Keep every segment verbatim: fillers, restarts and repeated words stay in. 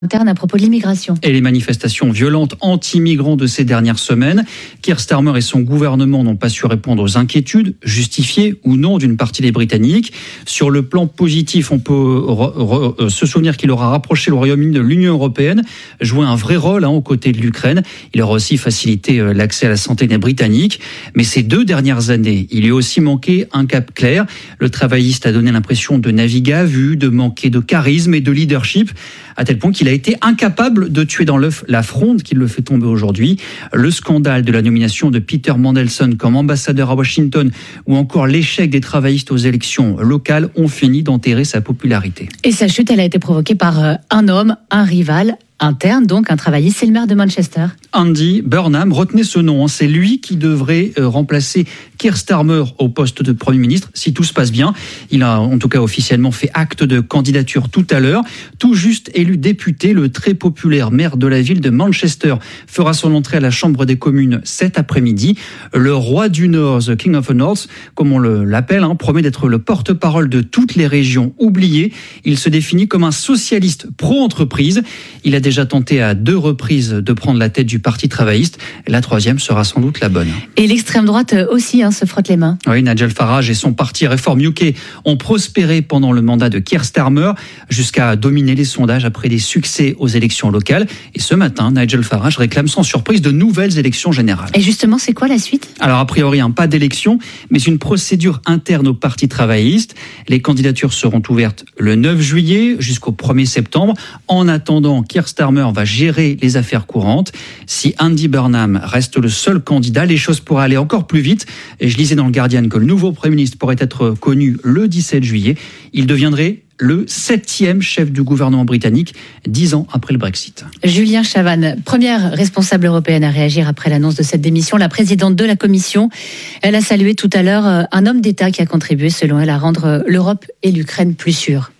interne à propos de l'immigration. Et les manifestations violentes anti-migrants de ces dernières semaines. Keir Starmer et son gouvernement n'ont pas su répondre aux inquiétudes, justifiées ou non, d'une partie des Britanniques. Sur le plan positif, on peut re, re, se souvenir qu'il aura rapproché le Royaume-Uni de l'Union européenne, joué un vrai rôle hein, aux côtés de l'Ukraine. Il aura aussi facilité euh, l'accès à la santé des Britanniques. Mais ces deux dernières années, il lui a aussi manqué un cap clair. Le travailliste a donné l'impression de naviguer à vue, de manquer de charisme et de leadership, à tel point qu'il a été incapable de tuer dans l'œuf la fronde qui le fait tomber aujourd'hui. Le scandale de la nomination de Peter Mandelson comme ambassadeur à Washington ou encore l'échec des travaillistes aux élections locales ont fini d'enterrer sa popularité. Et sa chute, elle a été provoquée par un homme, un rival interne, donc un travailliste, c'est le maire de Manchester. Andy Burnham, retenez ce nom, hein, c'est lui qui devrait euh, remplacer Keir Starmer au poste de Premier ministre, si tout se passe bien. Il a en tout cas officiellement fait acte de candidature tout à l'heure. Tout juste élu député, le très populaire maire de la ville de Manchester fera son entrée à la Chambre des communes cet après-midi. Le roi du Nord, the King of the North, comme on le, l'appelle, hein, promet d'être le porte-parole de toutes les régions oubliées. Il se définit comme un socialiste pro-entreprise. Il a déjà tenté à deux reprises de prendre la tête du Parti travailliste. La troisième sera sans doute la bonne. Et l'extrême droite aussi hein, se frotte les mains. Oui, Nigel Farage et son parti Reform U K ont prospéré pendant le mandat de Keir Starmer jusqu'à dominer les sondages après des succès aux élections locales. Et ce matin, Nigel Farage réclame sans surprise de nouvelles élections générales. Et justement, c'est quoi la suite ? Alors a priori, hein, pas d'élection, mais une procédure interne au Parti travailliste. Les candidatures seront ouvertes le neuf juillet jusqu'au premier septembre. En attendant, Keir Starmer va gérer les affaires courantes. Si Andy Burnham reste le seul candidat, les choses pourraient aller encore plus vite. Et je lisais dans le Guardian que le nouveau Premier ministre pourrait être connu le dix-sept juillet. Il deviendrait le septième chef du gouvernement britannique, dix ans après le Brexit. Julien Chavannes, première responsable européenne à réagir après l'annonce de cette démission, la présidente de la Commission. Elle a salué tout à l'heure un homme d'État qui a contribué, selon elle, à rendre l'Europe et l'Ukraine plus sûres.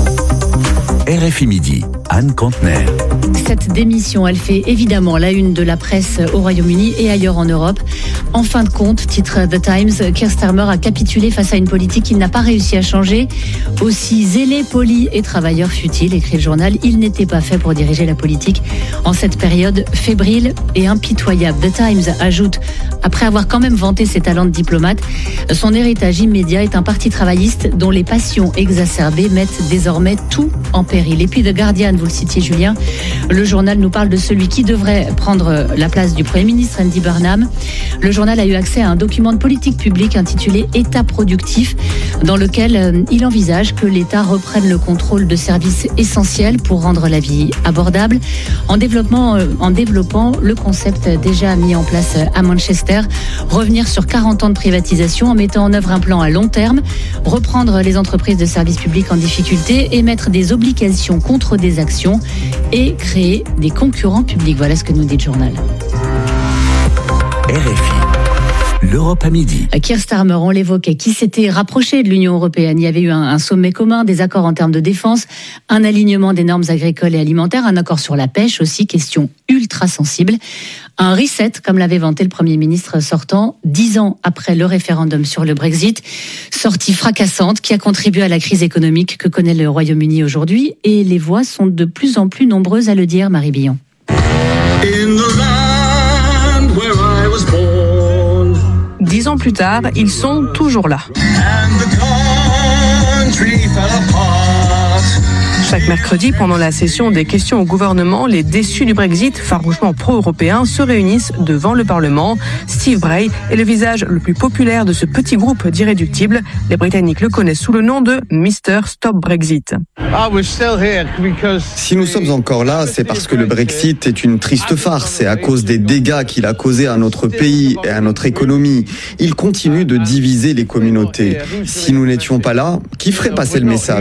R F I Midi, Anne Contener. Cette démission, elle fait évidemment la une de la presse au Royaume-Uni et ailleurs en Europe. En fin de compte, titre The Times, Keir Starmer a capitulé face à une politique qu'il n'a pas réussi à changer. Aussi zélé, poli et travailleur fut-il, écrit le journal, il n'était pas fait pour diriger la politique en cette période fébrile et impitoyable. The Times ajoute, après avoir quand même vanté ses talents de diplomate, son héritage immédiat est un parti travailliste dont les passions exacerbées mettent désormais tout en péril. Et puis The Guardian, vous le citiez Julien, le journal nous parle de celui qui devrait prendre la place du Premier ministre, Andy Burnham. Le journal a eu accès à un document de politique publique intitulé « État productif » dans lequel il envisage que l'État reprenne le contrôle de services essentiels pour rendre la vie abordable, en développant, en développant le concept déjà mis en place à Manchester, revenir sur quarante ans de privatisation en mettant en œuvre un plan à long terme, reprendre les entreprises de services publics en difficulté, émettre des obligations contre des actions et créer des concurrents publics. Voilà ce que nous dit le journal. R F I, l'Europe à midi. Keir Starmer, on l'évoquait, qui s'était rapproché de l'Union européenne. Il y avait eu un, un sommet commun, des accords en termes de défense, un alignement des normes agricoles et alimentaires, un accord sur la pêche aussi, question ultra sensible. Un reset, comme l'avait vanté le Premier ministre sortant, dix ans après le référendum sur le Brexit. Sortie fracassante qui a contribué à la crise économique que connaît le Royaume-Uni aujourd'hui. Et les voix sont de plus en plus nombreuses à le dire, Marie Billon. Dix ans plus tard, ils sont toujours là. Chaque mercredi, pendant la session des questions au gouvernement, les déçus du Brexit, farouchement pro-européens, se réunissent devant le Parlement. Steve Bray est le visage le plus populaire de ce petit groupe d'irréductibles. Les Britanniques le connaissent sous le nom de mister Stop Brexit. Si nous sommes encore là, c'est parce que le Brexit est une triste farce et à cause des dégâts qu'il a causés à notre pays et à notre économie. Il continue de diviser les communautés. Si nous n'étions pas là, qui ferait passer le message ?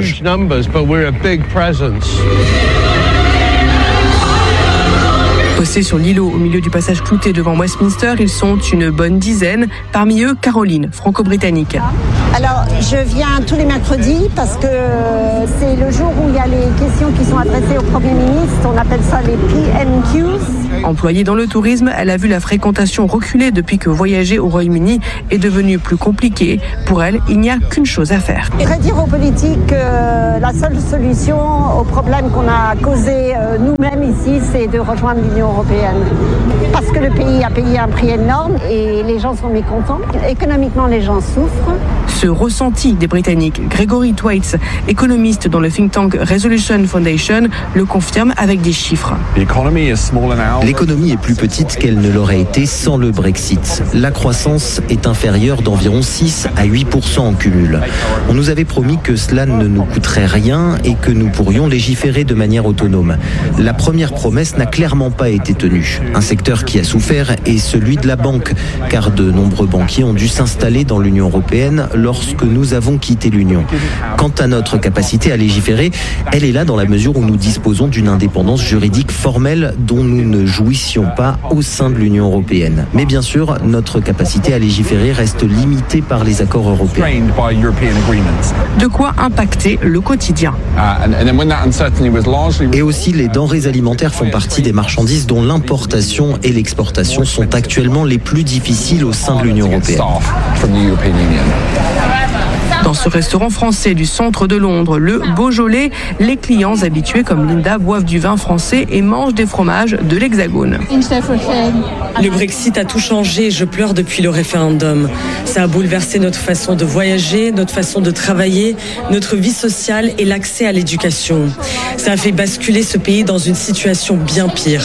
Écossais sur l'îlot au milieu du passage clouté devant Westminster. Ils sont une bonne dizaine. Parmi eux, Caroline, franco-britannique. Alors, je viens tous les mercredis parce que c'est le jour où il y a les questions qui sont adressées au Premier ministre. On appelle ça les P M Qs. Employée dans le tourisme, elle a vu la fréquentation reculer depuis que voyager au Royaume-Uni est devenu plus compliqué. Pour elle, il n'y a qu'une chose à faire. Je voudrais dire aux politiques que la seule solution au problème qu'on a causé euh, nous-mêmes ici, c'est de rejoindre l'Union européenne. Parce que le pays a payé un prix énorme et les gens sont mécontents. Économiquement, les gens souffrent. Ce ressenti des Britanniques, Gregory Thwaites, économiste dans le think tank Resolution Foundation, le confirme avec des chiffres. L'économie est plus petite qu'elle ne l'aurait été sans le Brexit. La croissance est inférieure d'environ six à huit pour cent en cumul. On nous avait promis que cela ne nous coûterait rien et que nous pourrions légiférer de manière autonome. La première promesse n'a clairement pas été tenue. Un secteur qui a souffert est celui de la banque, car de nombreux banquiers ont dû s'installer dans l'Union européenne lorsque nous avons quitté l'Union. Quant à notre capacité à légiférer, elle est là dans la mesure où nous disposons d'une indépendance juridique formelle dont nous ne jouissions pas au sein de l'Union européenne. Mais bien sûr, notre capacité à légiférer reste limitée par les accords européens. De quoi impacter le quotidien. Et aussi, les denrées alimentaires font partie des marchandises dont l'importation et l'exportation sont actuellement les plus difficiles au sein de l'Union européenne. Dans ce restaurant français du centre de Londres, le Beaujolais, les clients habitués comme Linda boivent du vin français et mangent des fromages de l'Hexagone. Le Brexit a tout changé, je pleure depuis le référendum. Ça a bouleversé notre façon de voyager, notre façon de travailler, notre vie sociale et l'accès à l'éducation. Ça a fait basculer ce pays dans une situation bien pire.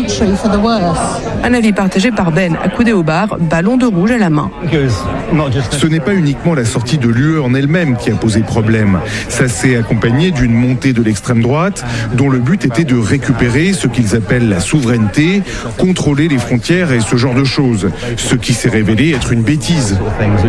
Un avis partagé par Ben, accoudé au bar, ballon de rouge à la main. Ce n'est pas uniquement la sortie de l'U E en elle-même qui a posé problème. Ça s'est accompagné d'une montée de l'extrême droite dont le but était de récupérer ce qu'ils appellent la souveraineté, contrôler les frontières et ce genre de choses. Ce qui s'est révélé être une bêtise.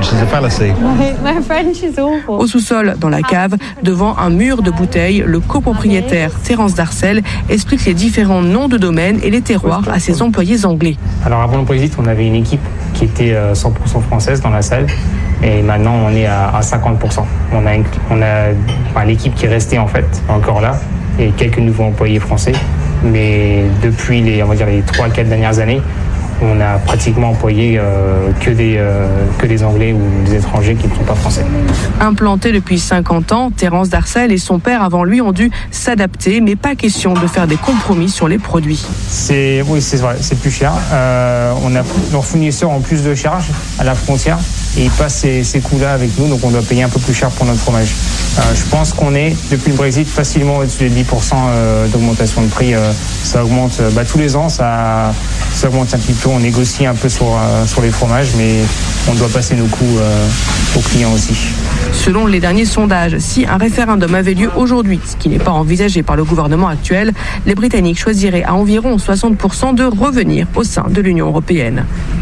Au sous-sol, dans la cave, devant un mur de bouteilles, le copropriétaire Terence Darcel explique les différents noms de domaines et les terroirs à ses employés anglais. Alors avant le Brexit, on avait une équipe qui était cent pour cent française dans la salle. Et maintenant, on est à cinquante pour cent. On a, une, on a enfin, l'équipe qui est restée en fait encore là et quelques nouveaux employés français. Mais depuis les, on va dire les trois à quatre dernières années, on a pratiquement employé euh, que, des, euh, que des Anglais ou des étrangers qui ne sont pas français. Implanté depuis cinquante ans, Terence Darcel et son père avant lui ont dû s'adapter, mais pas question de faire des compromis sur les produits. C'est, oui, c'est vrai, c'est plus cher. Euh, on a leurs fournisseurs ont plus de charges à la frontière et ils passent ces, ces coûts-là avec nous, donc on doit payer un peu plus cher pour notre fromage. Euh, je pense qu'on est, depuis le Brexit, facilement au-dessus des dix pour cent d'augmentation de prix. Euh, ça augmente bah, tous les ans, ça, ça augmente un petit peu. On négocie un peu sur, euh, sur les fromages, mais on doit passer nos coûts euh, aux clients aussi. Selon les derniers sondages, si un référendum avait lieu aujourd'hui, ce qui n'est pas envisagé par le gouvernement actuel, les Britanniques choisiraient à environ soixante pour cent de revenir au sein de l'Union européenne.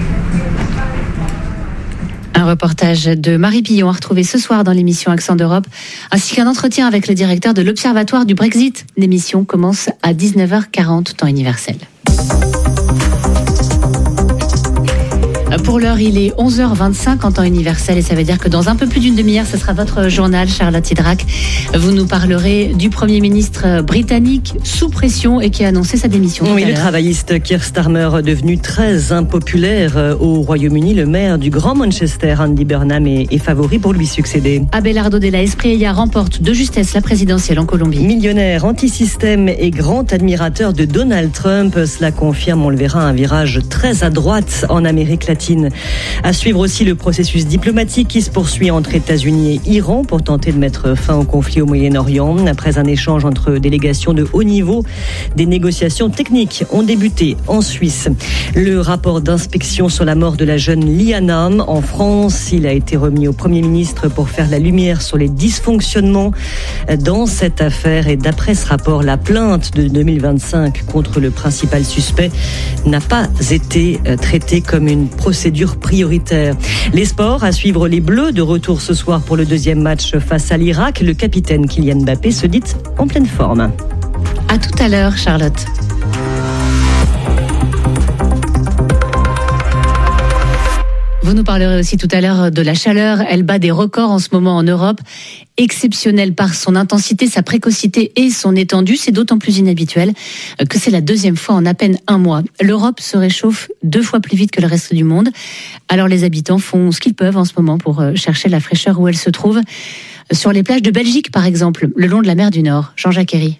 Un reportage de Marie Pillon à retrouver ce soir dans l'émission Accent d'Europe, ainsi qu'un entretien avec le directeur de l'Observatoire du Brexit. L'émission commence à dix-neuf heures quarante, temps universel. Pour l'heure, il est onze heures vingt-cinq en temps universel et ça veut dire que dans un peu plus d'une demi-heure, ce sera votre journal, Charlotte Hydrac. Vous nous parlerez du Premier ministre britannique sous pression et qui a annoncé sa démission. Oui, le travailliste Keir Starmer, devenu très impopulaire au Royaume-Uni, le maire du Grand Manchester, Andy Burnham, est, est favori pour lui succéder. Abelardo de la Espriella remporte de justesse la présidentielle en Colombie. Millionnaire, anti-système et grand admirateur de Donald Trump, cela confirme, on le verra, un virage très à droite en Amérique latine. À suivre aussi le processus diplomatique qui se poursuit entre États-Unis et Iran pour tenter de mettre fin au conflit au Moyen-Orient. Après un échange entre délégations de haut niveau, des négociations techniques ont débuté en Suisse. Le rapport d'inspection sur la mort de la jeune Liana en France, il a été remis au Premier ministre pour faire la lumière sur les dysfonctionnements dans cette affaire. Et d'après ce rapport, la plainte de deux mille vingt-cinq contre le principal suspect n'a pas été traitée comme une procédure prioritaire. Les sports, à suivre les Bleus, de retour ce soir pour le deuxième match face à l'Irak. Le capitaine Kylian Mbappé se dit en pleine forme. À tout à l'heure, Charlotte. Vous nous parlerez aussi tout à l'heure de la chaleur. Elle bat des records en ce moment en Europe. Exceptionnelle par son intensité, sa précocité et son étendue. C'est d'autant plus inhabituel que c'est la deuxième fois en à peine un mois. L'Europe se réchauffe deux fois plus vite que le reste du monde. Alors les habitants font ce qu'ils peuvent en ce moment pour chercher la fraîcheur où elle se trouve. Sur les plages de Belgique, par exemple, le long de la mer du Nord. Jean-Jacques Herry.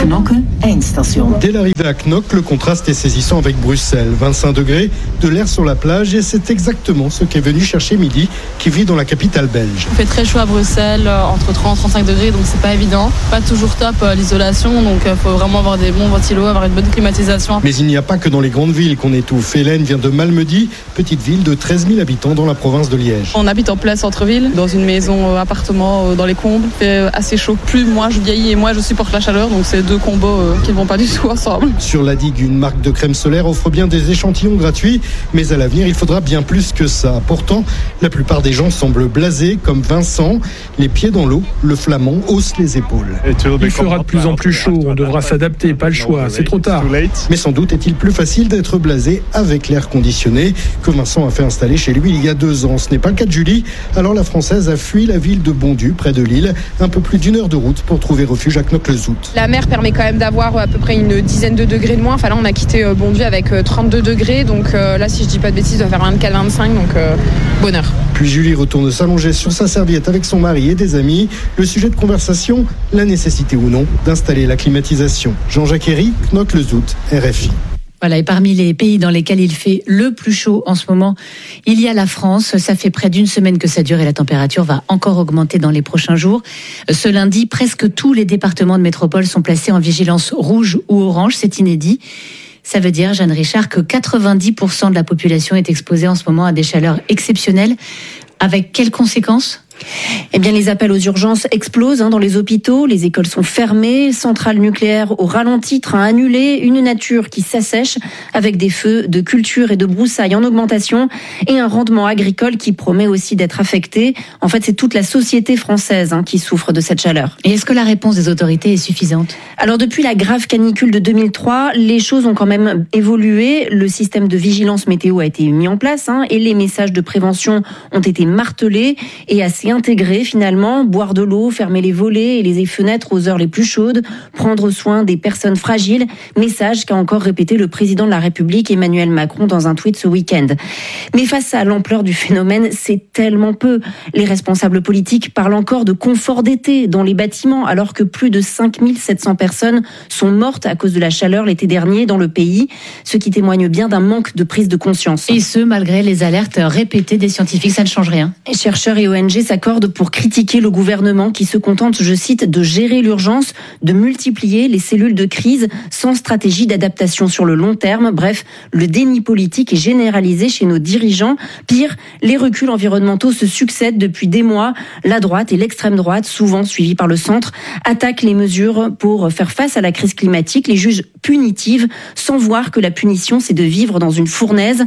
Dès l'arrivée à Knokke, le contraste est saisissant avec Bruxelles. vingt-cinq degrés, de l'air sur la plage et c'est exactement ce qu'est venu chercher Midi, qui vit dans la capitale belge. Il fait très chaud à Bruxelles, entre trente et trente-cinq degrés, donc c'est pas évident. Pas toujours top l'isolation, donc il faut vraiment avoir des bons ventilos, avoir une bonne climatisation. Mais il n'y a pas que dans les grandes villes qu'on étouffe. Hélène vient de Malmedy, petite ville de treize mille habitants dans la province de Liège. On habite en plein centre-ville, dans une maison euh, appartement euh, dans les combles. Il fait assez chaud. Plus moi je vieillis et moi je supporte la chaleur, donc c'est deux combos euh, qui ne vont pas du tout ensemble. Sur la digue, une marque de crème solaire offre bien des échantillons gratuits, mais à l'avenir, il faudra bien plus que ça. Pourtant, la plupart des gens semblent blasés, comme Vincent. Les pieds dans l'eau, le flamand hausse les épaules. Il fera de plus en plus chaud, on devra s'adapter, pas le choix, c'est trop tard. Mais sans doute est-il plus facile d'être blasé avec l'air conditionné que Vincent a fait installer chez lui il y a deux ans. Ce n'est pas le cas de Julie, alors la Française a fui la ville de Bondu, près de Lille, un peu plus d'une heure de route pour trouver refuge à Knokke-le-Zout. La mer permet quand même d'avoir à peu près une dizaine de degrés de moins. Enfin là, on a quitté Bondu avec trente-deux degrés, donc euh, là, si je dis pas de bêtises, ça va faire vingt-quatre vingt-cinq, donc euh, bonheur. Puis Julie retourne s'allonger sur sa serviette avec son mari et des amis. Le sujet de conversation, la nécessité ou non d'installer la climatisation. Jean-Jacques Herry, Knokke-le-Zout, R F I. Voilà, et parmi les pays dans lesquels il fait le plus chaud en ce moment, il y a la France. Ça fait près d'une semaine que ça dure et la température va encore augmenter dans les prochains jours. Ce lundi, presque tous les départements de métropole sont placés en vigilance rouge ou orange. C'est inédit. Ça veut dire, Jeanne Richard, que quatre-vingt-dix pour cent de la population est exposée en ce moment à des chaleurs exceptionnelles. Avec quelles conséquences ? Eh bien, les appels aux urgences explosent hein, dans les hôpitaux, les écoles sont fermées, centrales nucléaires au ralenti, trains annulés, une nature qui s'assèche avec des feux de culture et de broussailles en augmentation et un rendement agricole qui promet aussi d'être affecté. En fait, c'est toute la société française hein, qui souffre de cette chaleur. Et est-ce que la réponse des autorités est suffisante ? Alors, depuis la grave canicule de deux mille trois, les choses ont quand même évolué. Le système de vigilance météo a été mis en place hein, et les messages de prévention ont été martelés et assez intégré finalement, boire de l'eau, fermer les volets et les fenêtres aux heures les plus chaudes, prendre soin des personnes fragiles, message qu'a encore répété le président de la République Emmanuel Macron dans un tweet ce week-end. Mais face à l'ampleur du phénomène, c'est tellement peu. Les responsables politiques parlent encore de confort d'été dans les bâtiments alors que plus de cinq mille sept cents personnes sont mortes à cause de la chaleur l'été dernier dans le pays, ce qui témoigne bien d'un manque de prise de conscience. Et ce, malgré les alertes répétées des scientifiques, ça ne change rien. Les chercheurs et O N G s'accordent pour critiquer le gouvernement qui se contente, je cite, de gérer l'urgence, de multiplier les cellules de crise sans stratégie d'adaptation sur le long terme. Bref, le déni politique est généralisé chez nos dirigeants. Pire, les reculs environnementaux se succèdent depuis des mois. La droite et l'extrême droite, souvent suivies par le centre, attaquent les mesures pour faire face à la crise climatique, les jugent punitives, sans voir que la punition, c'est de vivre dans une fournaise.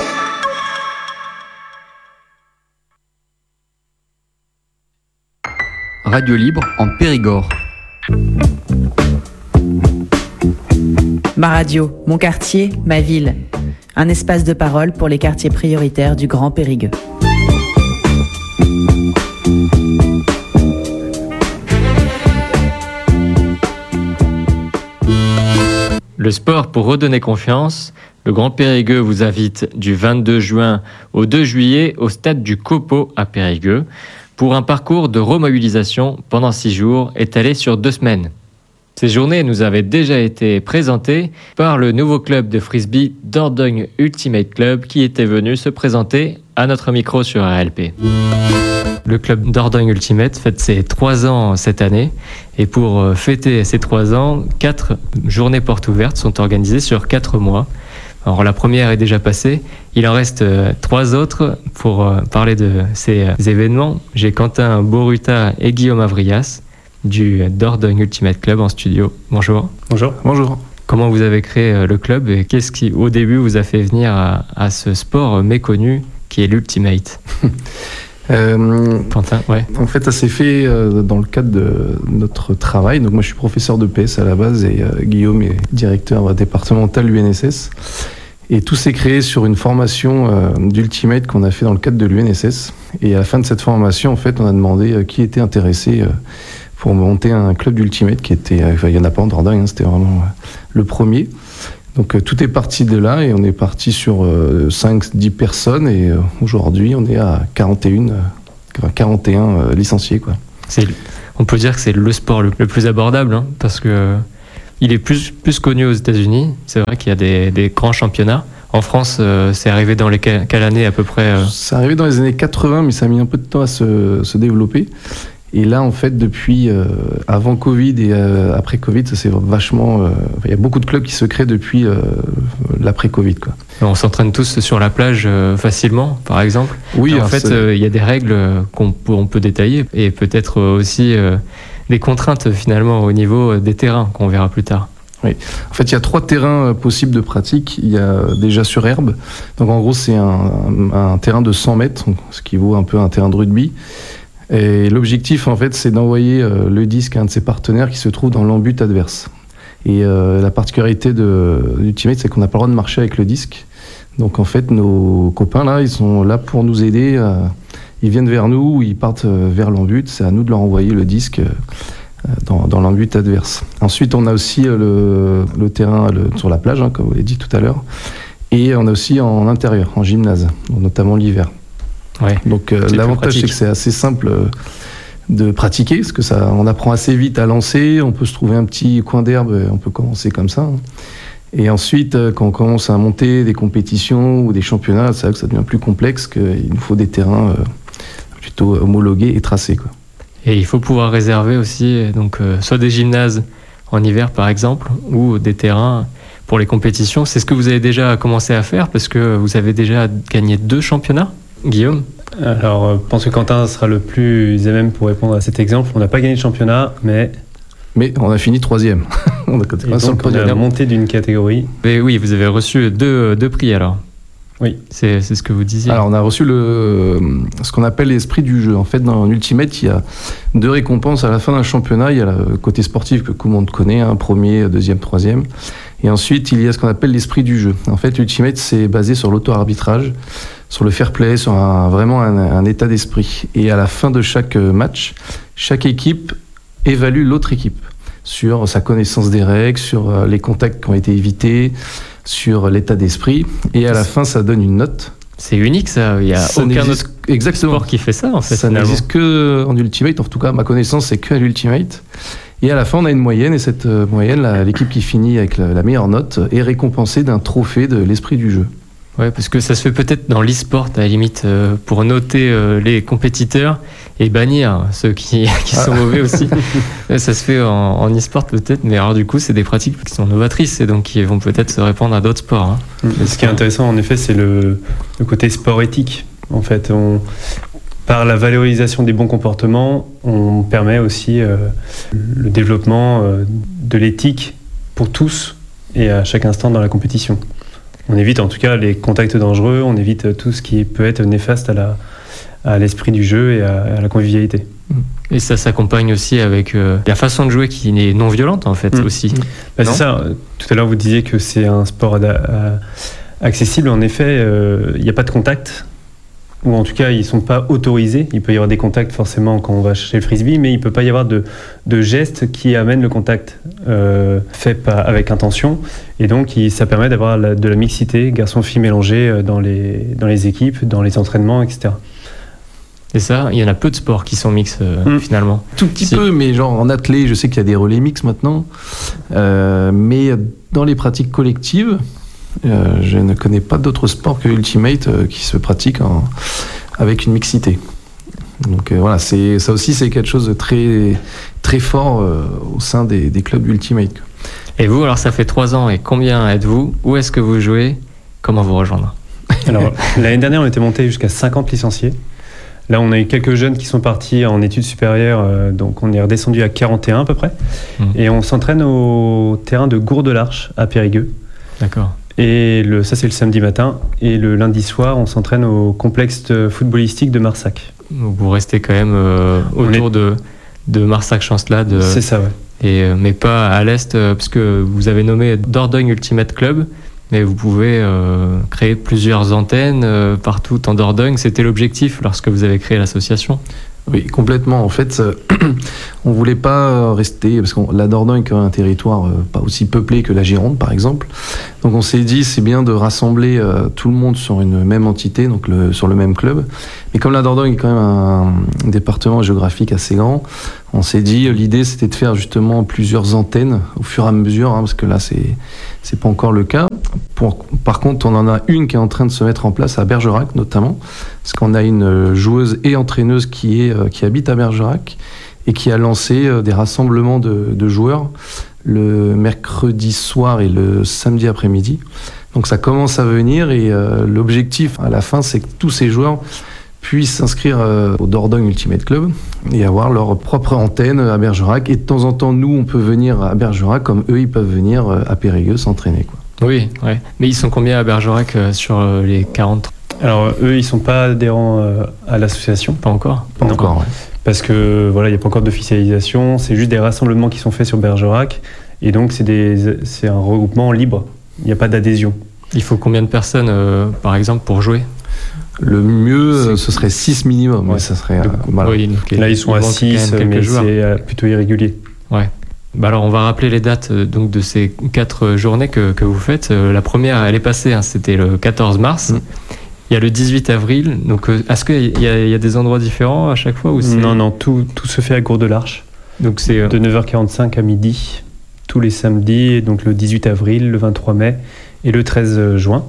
Radio Libre en Périgord. Ma radio, mon quartier, ma ville. Un espace de parole pour les quartiers prioritaires du Grand Périgueux. Le sport pour redonner confiance. Le Grand Périgueux vous invite du vingt-deux juin au deux juillet au stade du Copeau à Périgueux pour un parcours de remobilisation pendant six jours étalé sur deux semaines. Ces journées nous avaient déjà été présentées par le nouveau club de frisbee Dordogne Ultimate Club qui était venu se présenter à notre micro sur R L P. Le club Dordogne Ultimate fête ses trois ans cette année et pour fêter ces trois ans, quatre journées portes ouvertes sont organisées sur quatre mois. Alors la première est déjà passée, il en reste euh, trois autres pour euh, parler de ces euh, événements. J'ai Quentin Boruta et Guillaume Avrias du Dordogne Ultimate Club en studio. Bonjour. Bonjour. Bonjour. Comment vous avez créé euh, le club et qu'est-ce qui au début vous a fait venir à, à ce sport méconnu qui est l'Ultimate? Euh, Quentin, ouais. En fait, ça s'est fait euh, dans le cadre de notre travail. Donc moi, je suis professeur de P S à la base et euh, Guillaume est directeur départemental U N S S. Et tout s'est créé sur une formation euh, d'Ultimate qu'on a fait dans le cadre de l'U N S S. Et à la fin de cette formation, en fait, on a demandé euh, qui était intéressé euh, pour monter un club d'Ultimate qui était, euh, enfin, il n'y en a pas en Dordogne, hein, c'était vraiment euh, le premier. Donc euh, tout est parti de là et on est parti sur euh, cinq dix personnes et euh, aujourd'hui on est à quarante et un, euh, quarante et un euh, licenciés, quoi. C'est, on peut dire que c'est le sport le, le plus abordable, hein, parce que il est plus, plus connu aux États-Unis. C'est vrai qu'il y a des, des grands championnats. En France, euh, c'est arrivé dans les quelle, quelle année à peu près euh... C'est arrivé dans les années quatre-vingts, mais ça a mis un peu de temps à se, se développer. Et là, en fait, depuis euh, avant Covid et euh, après Covid, ça c'est vachement. Euh, il y a beaucoup de clubs qui se créent depuis euh, l'après-Covid, quoi. On s'entraîne tous sur la plage euh, facilement, par exemple. Oui. Et en fait, il euh, y a des règles qu'on peut, on peut détailler et peut-être aussi euh, des contraintes finalement au niveau des terrains qu'on verra plus tard. Oui. En fait, il y a trois terrains possibles de pratique. Il y a déjà sur herbe. Donc, en gros, c'est un, un, un terrain de cent mètres, ce qui vaut un peu un terrain de rugby. Et l'objectif, en fait, c'est d'envoyer euh, le disque à un de ses partenaires qui se trouve dans l'embut adverse. Et euh, la particularité de l'Ultimate, c'est qu'on n'a pas le droit de marcher avec le disque. Donc, en fait, nos copains, là, ils sont là pour nous aider. Euh, ils viennent vers nous, ils partent euh, vers l'embut. C'est à nous de leur envoyer le disque euh, dans, dans l'embut adverse. Ensuite, on a aussi euh, le, le terrain le, sur la plage, hein, comme vous l'avez dit tout à l'heure. Et on a aussi en intérieur, en gymnase, notamment l'hiver. Ouais, donc euh, l'avantage c'est que c'est assez simple euh, de pratiquer parce que ça, on apprend assez vite à lancer, on peut se trouver un petit coin d'herbe et on peut commencer comme ça. Hein. Et ensuite euh, quand on commence à monter des compétitions ou des championnats, c'est vrai que ça devient plus complexe, qu'il nous faut des terrains euh, plutôt homologués et tracés, quoi. Et il faut pouvoir réserver aussi donc euh, soit des gymnases en hiver par exemple ou des terrains pour les compétitions. C'est ce que vous avez déjà commencé à faire parce que vous avez déjà gagné deux championnats. Guillaume? Alors, je pense que Quentin sera le plus à même pour répondre à cet exemple. On n'a pas gagné de championnat, mais... Mais on a fini troisième. on a, donc, on a monté d'une catégorie. Mais oui, vous avez reçu deux, deux prix alors. Oui. C'est, c'est ce que vous disiez. Alors, on a reçu le, ce qu'on appelle l'esprit du jeu. En fait, dans Ultimate, il y a deux récompenses à la fin d'un championnat. Il y a le côté sportif que tout le monde connaît, hein, premier, deuxième, troisième. Et ensuite, il y a ce qu'on appelle l'esprit du jeu. En fait, Ultimate, c'est basé sur l'auto-arbitrage, sur le fair play, sur un, vraiment un, un état d'esprit. Et à la fin de chaque match, chaque équipe évalue l'autre équipe sur sa connaissance des règles, sur les contacts qui ont été évités, sur l'état d'esprit. Et à la fin, ça donne une note. C'est unique, ça. Il n'y a ça aucun autre exactement. sport qui fait ça, en fait. Ça finalement. N'existe qu'en Ultimate. En tout cas, ma connaissance, c'est qu'à l'Ultimate. Et à la fin, on a une moyenne. Et cette moyenne, la, l'équipe qui finit avec la, la meilleure note est récompensée d'un trophée de l'esprit du jeu. Ouais, parce que ça se fait peut-être dans l'e-sport, à la limite, euh, pour noter euh, les compétiteurs et bannir ceux qui, qui sont ah. mauvais aussi. Ça se fait en, en e-sport peut-être, mais alors du coup, c'est des pratiques qui sont novatrices et donc qui vont peut-être se répandre à d'autres sports. Hein. Ce qui est intéressant, en effet, c'est le, le côté sport éthique. En fait, on, par la valorisation des bons comportements, on permet aussi euh, le développement euh, de l'éthique pour tous et à chaque instant dans la compétition. On évite en tout cas les contacts dangereux, on évite tout ce qui peut être néfaste à, la, à l'esprit du jeu et à, à la convivialité. Et ça s'accompagne aussi avec euh, la façon de jouer qui est non violente en fait mmh. aussi. Mmh. Bah, c'est ça, tout à l'heure vous disiez que c'est un sport ad- à, accessible, en effet il euh, n'y a pas de contact, ou en tout cas ils ne sont pas autorisés. Il peut y avoir des contacts forcément quand on va chercher le frisbee, mais il ne peut pas y avoir de, de gestes qui amènent le contact euh, fait pas avec intention. Et donc il, ça permet d'avoir la, de la mixité, garçons-filles mélangés dans les, dans les équipes, dans les entraînements, et cetera. Et ça, il y en a peu de sports qui sont mix euh, mmh. finalement. Tout petit si. peu, mais genre en athlée, je sais qu'il y a des relais mix maintenant. Euh, mais dans les pratiques collectives, Euh, je ne connais pas d'autres sports que Ultimate euh, qui se pratiquent en, avec une mixité. Donc euh, voilà, c'est, ça aussi c'est quelque chose de très, très fort euh, au sein des, des clubs Ultimate. Et vous, alors ça fait trois ans, et combien êtes-vous? Où est-ce que vous jouez? Comment vous rejoindre? Alors l'année dernière on était monté jusqu'à cinquante licenciés. Là on a eu quelques jeunes qui sont partis en études supérieures, euh, donc on est redescendu à quarante et un à peu près. Mmh. Et on s'entraîne au terrain de Gour-de-l'Arche à Périgueux. D'accord. Et le, ça c'est le samedi matin, et le lundi soir on s'entraîne au complexe footballistique de Marsac. Donc vous restez quand même euh, autour est... de, de Marsac-Chancelade. C'est ça, ouais. Et, mais pas à l'est, parce que vous avez nommé Dordogne Ultimate Club, mais vous pouvez euh, créer plusieurs antennes euh, partout en Dordogne. C'était l'objectif lorsque vous avez créé l'association? Oui, complètement. En fait, euh, on voulait pas rester, parce que la Dordogne est un territoire euh, pas aussi peuplé que la Gironde, par exemple. Donc on s'est dit, c'est bien de rassembler euh, tout le monde sur une même entité, donc le, sur le même club. Mais comme la Dordogne est quand même un, un département géographique assez grand, on s'est dit, l'idée c'était de faire justement plusieurs antennes au fur et à mesure, hein, parce que là c'est c'est pas encore le cas. Pour, par contre, on en a une qui est en train de se mettre en place à Bergerac notamment, parce qu'on a une joueuse et entraîneuse qui est qui habite à Bergerac et qui a lancé des rassemblements de, de joueurs le mercredi soir et le samedi après-midi. Donc ça commence à venir et euh, l'objectif à la fin, c'est que tous ces joueurs puissent s'inscrire euh, au Dordogne Ultimate Club et avoir leur propre antenne à Bergerac. Et de temps en temps, nous, on peut venir à Bergerac comme eux, ils peuvent venir euh, à Périgueux s'entraîner, quoi. Oui, ouais. Mais ils sont combien à Bergerac euh, sur euh, les quarante? Alors eux, ils sont pas adhérents euh, à l'association. Pas encore. Pas non. encore, ouais. Parce que voilà, il n'y a pas encore d'officialisation. C'est juste des rassemblements qui sont faits sur Bergerac, et donc c'est des, c'est un regroupement libre. Il n'y a pas d'adhésion. Il faut combien de personnes, euh, par exemple, pour jouer? Le mieux, ce serait six minimum. Ouais. Mais ça serait, euh, voilà. Oui, okay. Là, ils sont à six, mais joueurs. c'est euh, plutôt irrégulier. Ouais. Bah alors, on va rappeler les dates euh, donc, de ces quatre journées que, que vous faites. Euh, la première, elle est passée, hein, c'était le quatorze mars. Mmh. Il y a le dix-huit avril. Donc, euh, est-ce qu'il y, y a des endroits différents à chaque fois ou c'est... Non, non, tout, tout se fait à Cour de l'Arche. Donc, c'est... Euh... De neuf heures quarante-cinq à midi, tous les samedis, donc le dix-huit avril, le vingt-trois mai et le treize juin.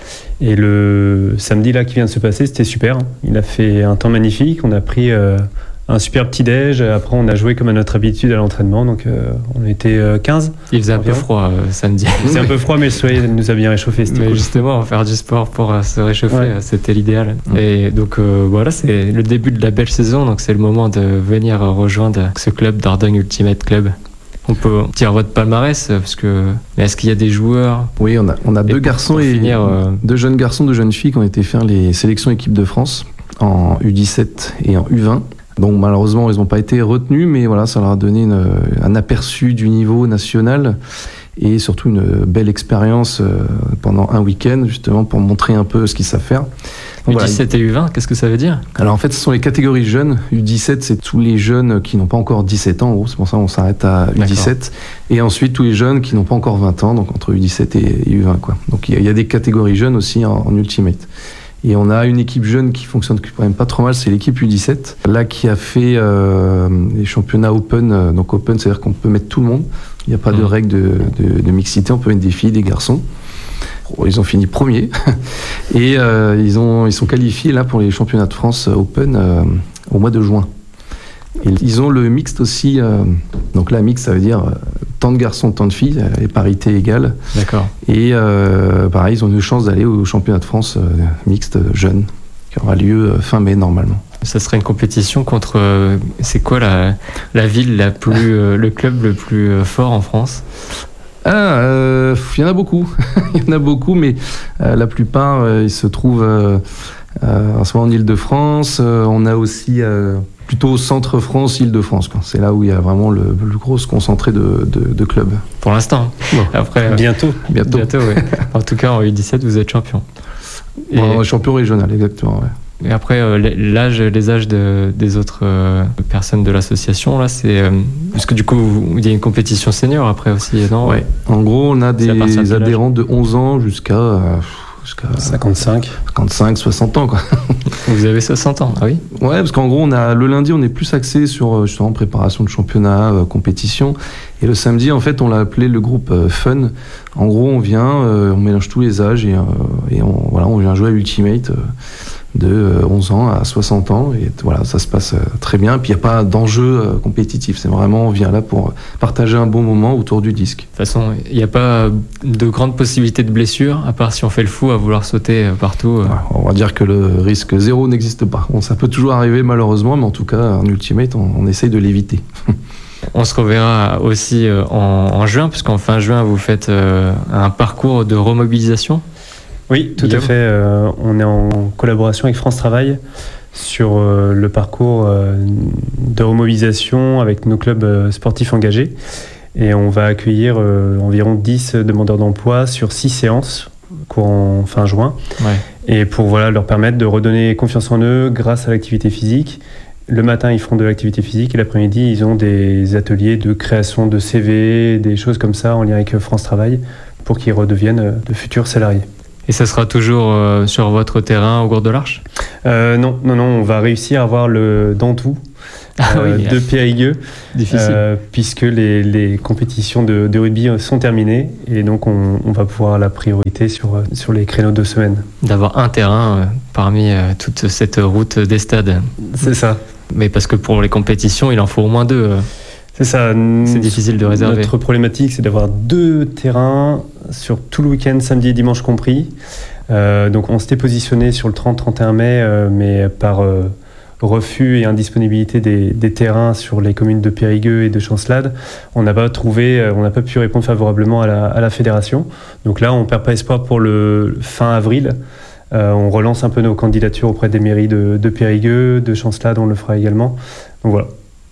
Et le samedi là qui vient de se passer, c'était super. Il a fait un temps magnifique. On a pris euh, un super petit déj. Après, on a joué comme à notre habitude à l'entraînement. Donc, euh, on était euh, quinze. Il faisait un peu froid euh, samedi. Il faisait un peu froid, mais le soleil nous a bien réchauffé. Mais cool. Justement, faire du sport pour euh, se réchauffer, ouais. C'était l'idéal. Mmh. Et donc euh, voilà, c'est le début de la belle saison. Donc c'est le moment de venir rejoindre ce club Dordogne Ultimate Club. On peut dire votre palmarès, parce que... Mais est-ce qu'il y a des joueurs? Oui, on a, on a deux garçons et finir, euh... deux jeunes garçons, deux jeunes filles qui ont été faire les sélections équipe de France en U dix-sept et en U vingt. Donc malheureusement, ils n'ont pas été retenus, mais voilà, ça leur a donné une, un aperçu du niveau national et surtout une belle expérience pendant un week-end, justement, pour montrer un peu ce qu'ils savent faire. Donc, U dix-sept voilà. Et U vingt, qu'est-ce que ça veut dire? Alors en fait, ce sont les catégories jeunes. U dix-sept, c'est tous les jeunes qui n'ont pas encore dix-sept ans, en gros, c'est pour ça qu'on s'arrête à U dix-sept. D'accord. Et ensuite, tous les jeunes qui n'ont pas encore vingt ans, donc entre U dix-sept et U vingt, quoi. Donc il y, y a des catégories jeunes aussi en, en Ultimate. Et on a une équipe jeune qui fonctionne quand même pas trop mal, c'est l'équipe U dix-sept, là qui a fait euh, les championnats Open. Donc Open, c'est-à-dire qu'on peut mettre tout le monde. Il n'y a pas mmh. de règle de, de, de mixité, on peut mettre des filles, des garçons. Ils ont fini premier et euh, ils, ont, ils sont qualifiés là pour les championnats de France Open euh, au mois de juin. Et ils ont le mixte aussi, euh, donc là mixte ça veut dire euh, tant de garçons, tant de filles, et parité égale. D'accord. Et euh, pareil, ils ont une chance d'aller au championnat de France euh, mixte jeune qui aura lieu euh, fin mai normalement. Ça serait une compétition contre, euh, c'est quoi la, la ville la plus, euh, le club le plus euh, fort en France? Ah, euh, il y en a beaucoup, il y en a beaucoup, mais euh, la plupart, euh, ils se trouvent euh, euh, en ce moment en Île-de-France. Euh, on a aussi euh, plutôt Centre-France, Île-de-France. Quoi. C'est là où il y a vraiment le, le plus gros concentré de, de, de clubs. Pour l'instant. Bon. Après, bientôt. Bientôt. Bientôt, oui. En tout cas, en U dix-sept, vous êtes champion. Et... Bon, champion régional, exactement. Ouais. Et après, euh, l'âge, les âges de, des autres euh, personnes de l'association, là, c'est... Euh, parce que du coup, il y a une compétition senior après aussi, non? Ouais. En gros, on a des adhérents de onze ans jusqu'à... Euh, jusqu'à cinquante-cinq. cinquante-cinq, soixante ans, quoi. Vous avez soixante ans, ah oui? Ouais, parce qu'en gros, on a, le lundi, on est plus axé sur justement préparation de championnat, euh, compétition. Et le samedi, en fait, on l'a appelé le groupe euh, Fun. En gros, on vient, euh, on mélange tous les âges et, euh, et on, voilà, on vient jouer à Ultimate. Euh, de onze ans à soixante ans et voilà, ça se passe très bien. Puis il n'y a pas d'enjeu compétitif, c'est vraiment on vient là pour partager un bon moment autour du disque. De toute façon, il n'y a pas de grandes possibilités de blessures, à part si on fait le fou à vouloir sauter partout. Ouais, on va dire que le risque zéro n'existe pas. Bon, ça peut toujours arriver malheureusement, mais en tout cas en Ultimate on, on essaye de l'éviter. On se reverra aussi en, en juin, puisqu'en fin juin vous faites un parcours de remobilisation. Oui, tout à fait. Euh, on est en collaboration avec France Travail sur euh, le parcours euh, de remobilisation avec nos clubs euh, sportifs engagés. Et on va accueillir euh, environ dix demandeurs d'emploi sur six séances courant fin juin. Ouais. Et pour voilà, leur permettre de redonner confiance en eux grâce à l'activité physique. Le matin, ils font de l'activité physique et l'après-midi, ils ont des ateliers de création de C V, des choses comme ça en lien avec France Travail pour qu'ils redeviennent de futurs salariés. Et ça sera toujours euh, sur votre terrain au Gourde de l'Arche ? euh, Non, non, non, on va réussir à avoir le Dantou. Ah euh, oui, de Périgueux, difficile. Euh, puisque les, les compétitions de, de rugby sont terminées et donc on, on va pouvoir la priorité sur, sur les créneaux de semaine. D'avoir un terrain euh, parmi euh, toute cette route des stades. C'est ça. Mais parce que pour les compétitions, il en faut au moins deux. Euh. C'est ça. C'est difficile de réserver. Notre problématique, c'est d'avoir deux terrains sur tout le week-end, samedi et dimanche compris. Euh, donc on s'était positionné sur le trente trente et un mai, euh, mais par... Euh, refus et indisponibilité des, des terrains sur les communes de Périgueux et de Chancelade, on n'a pas trouvé, on n'a pas pu répondre favorablement à la, à la fédération. Donc là, on ne perd pas espoir pour le fin avril. Euh, on relance un peu nos candidatures auprès des mairies de, de Périgueux, de Chancelade, on le fera également. Donc voilà.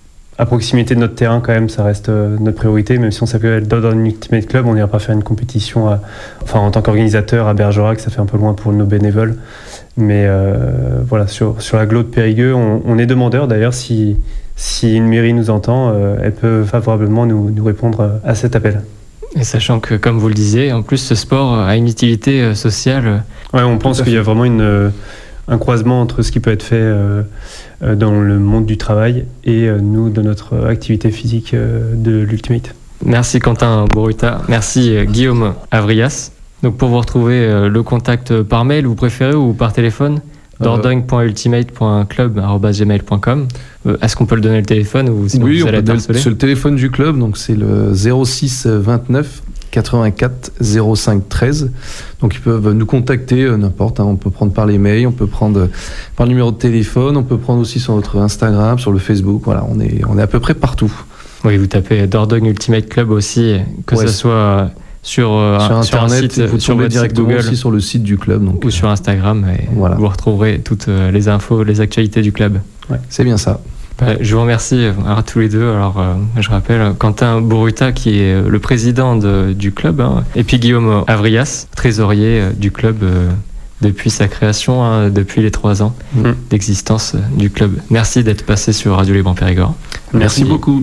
À proximité de notre terrain, quand même, ça reste euh, notre priorité. Même si on s'appelle Dordogne Ultimate Club, on n'ira pas faire une compétition, à, enfin en tant qu'organisateur à Bergerac, ça fait un peu loin pour nos bénévoles. Mais euh, voilà, sur, sur l'agglo de Périgueux, on, on est demandeur. D'ailleurs, si, si une mairie nous entend, euh, elle peut favorablement nous, nous répondre à cet appel. Et sachant que, comme vous le disiez, en plus, ce sport a une utilité sociale. Ouais, on pense qu'il y a vraiment une, un croisement entre ce qui peut être fait euh, dans le monde du travail et euh, nous, dans notre activité physique euh, de l'Ultimate. Merci Quentin Boruta. Merci Guillaume Avrias. Donc pour vous retrouver, euh, le contact par mail, vous préférez, ou par téléphone, euh... dordogne point ultimate point club arobase gmail point com. Euh, est-ce qu'on peut le donner le téléphone ou sinon oui, vous on allez peut être harcelé ? C'est le téléphone du club, donc c'est le zéro six vingt-neuf quatre-vingt-quatre zéro cinq treize. Donc ils peuvent nous contacter euh, n'importe, hein, on peut prendre par les mails, on peut prendre euh, par le numéro de téléphone, on peut prendre aussi sur notre Instagram, sur le Facebook, voilà, on est, on est à peu près partout. Oui, vous tapez Dordogne Ultimate Club aussi, que ouais, ce soit... Sur, euh, sur Internet, sur un site, vous sur tombez directement Google, aussi sur le site du club. Donc, ou sur Instagram, et voilà. Vous retrouverez toutes les infos, les actualités du club. Ouais, c'est bien ça. Bah, je vous remercie à tous les deux. Alors, euh, je rappelle Quentin Boruta, qui est le président de, du club, hein, et puis Guillaume Avrias, trésorier du club euh, depuis sa création, hein, depuis les trois ans mmh. d'existence du club. Merci d'être passé sur Radio Libre en Périgord. Merci, Merci beaucoup.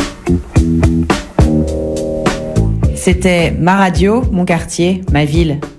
C'était Ma Radio, mon quartier, ma ville.